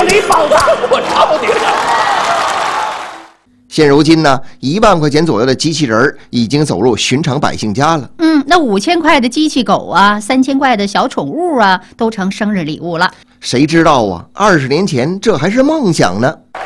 不理包子， 我操你的！ 现如今呢，1万块钱左右的机器人已经走入寻常百姓家了。 那5000块的机器狗啊，3000块的小宠物啊，都成生日礼物了。 谁知道啊，20年前这还是梦想呢。